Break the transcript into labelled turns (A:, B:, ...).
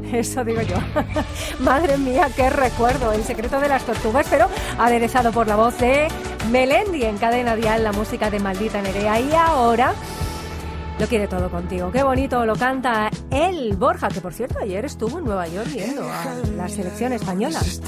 A: Eso digo yo. Madre mía, qué recuerdo. El secreto de las tortugas, pero aderezado por la voz de Melendi en Cadena Dial, la música de Maldita Nerea. Y ahora lo quiere todo contigo. Qué bonito lo canta el Borja, que por cierto ayer estuvo en Nueva York viendo a la selección española.